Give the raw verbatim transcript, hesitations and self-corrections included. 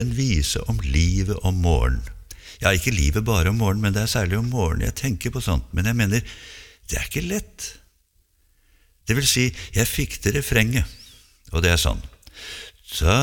en vise om livet om morgenen. Ja, ikke livet bare om morgenen, men det er særlig om morgenen jeg tenker på sånt. Men jeg mener, det er ikke lett. Det vil si, jeg fikk det refrenget, og det er sånn. Så